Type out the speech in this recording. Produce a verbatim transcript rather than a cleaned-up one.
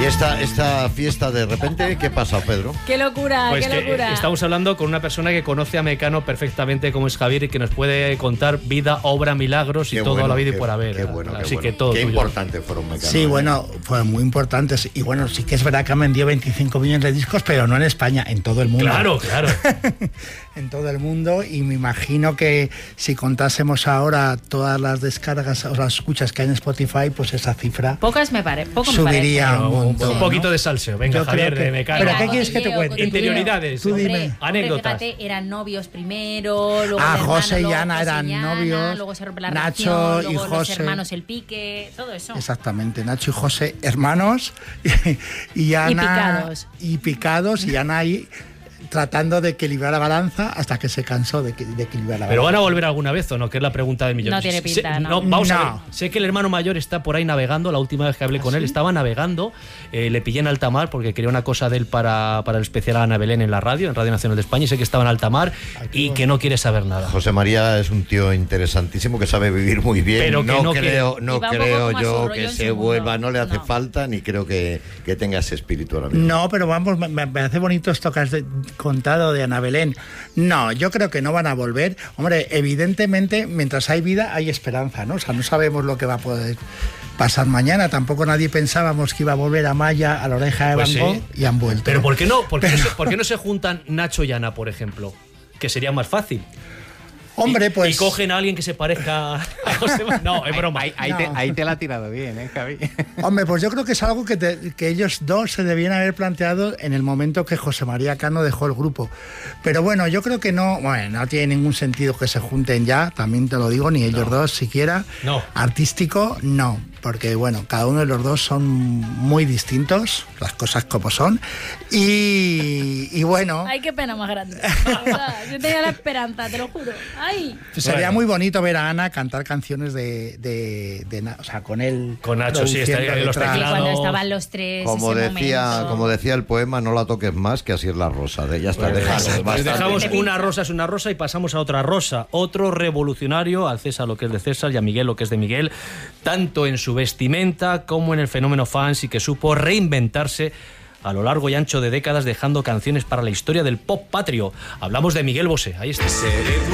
esta, esta fiesta de repente, ¿qué pasa, Pedro? ¡Qué locura, pues qué que locura! Estamos hablando con una persona que conoce a Mecano perfectamente, como es Javier, y que nos puede contar vida, obra, milagros y Qué todo bueno, a la vida qué, y por haber. Qué bueno, qué Así bueno. que todo Qué tuyo. importante fueron Mecano. Sí, ¿eh? bueno, fueron muy importantes. Y bueno, sí que es verdad que han vendido veinticinco millones de discos, pero no en España, en todo el mundo. Claro, claro. En todo el mundo, y me imagino que si contásemos ahora todas las descargas o las escuchas que hay en Spotify, pues esa cifra Pocas me parece, poco me subiría parece. un un, montón. un poquito ¿no? de salseo. Venga, Yo Javier, creo que- de Mecano. ¿Pero qué quieres que te Leo, cuente? Interioridades. Tú Hombre, dime. hombre, Anécdotas. fíjate, eran novios primero, luego Ah, el hermano, José y luego Ana José eran y Ana, novios, luego se rompe la Nacho relación, y luego los José. hermanos el pique, todo eso. Exactamente, Nacho y José, hermanos, y, y Ana... picados. Y picados, y Ana ahí tratando de equilibrar la balanza hasta que se cansó de, de equilibrar la ¿Pero van balanza. a volver alguna vez o no? Que es la pregunta del millón. No tiene pinta, Sé- no. Vamos a No. ver. Sé que el hermano mayor está por ahí navegando. La última vez que hablé con él estaba navegando. Eh, le pillé en alta mar porque quería una cosa de él para, para el especial a Ana Belén en la radio, en Radio Nacional de España. Y sé que estaba en alta mar y que no quiere saber nada. José María es un tío interesantísimo que sabe vivir muy bien. Pero que no, no creo, quiere. no Y va un poco creo como a su yo rollo que en se su vuelva, mundo. no le hace No. falta, ni creo que, que tenga ese espíritu ahora mismo. No, pero vamos, me, me parece bonito esto que has de- contado de Ana Belén. No, yo creo que no van a volver. Hombre, evidentemente, mientras hay vida, hay esperanza, ¿no? O sea, no sabemos lo que va a poder pasar mañana. Tampoco nadie pensábamos que iba a volver Amaya a la oreja de Pues Van sí. Gogh y han vuelto. Pero ¿por qué no? ¿Por qué, Pero- no, se, por qué no se juntan Nacho y Ana, por ejemplo? Que sería más fácil. Hombre, Y- pues... Y cogen a alguien que se parezca a José María. No, es broma. Ahí, ahí No. te, ahí te la ha tirado bien, ¿eh, Javi? Hombre, pues yo creo que es algo que, te- que ellos dos se debían haber planteado en el momento que José María Cano dejó el grupo. Pero bueno, yo creo que no, bueno, no tiene ningún sentido que se junten ya, también te lo digo, ni ellos dos siquiera. No. Artístico, no, porque bueno, cada uno de los dos son muy distintos, las cosas como son. Y, y bueno, Ay, qué pena más grande. De verdad, yo tenía la esperanza, te lo juro. Ay. sería Bueno. muy bonito ver a Ana cantar canciones de, de, de Na- o sea, con él. Con Nacho, sí, estaría ahí los detrás. Y teclados. cuando estaban los tres. Como ese decía, momento. como decía el poema, no la toques más, que así es la rosa. De, ya está, Pues déjalo, pues bastante. dejamos una rosa es una rosa y pasamos a otra rosa. Otro revolucionario, al César lo que es de César y a Miguel lo que es de Miguel, tanto en su vestimenta como en el fenómeno fans, y que supo reinventarse a lo largo y ancho de décadas, dejando canciones para la historia del pop patrio. Hablamos de Miguel Bosé. Ahí está.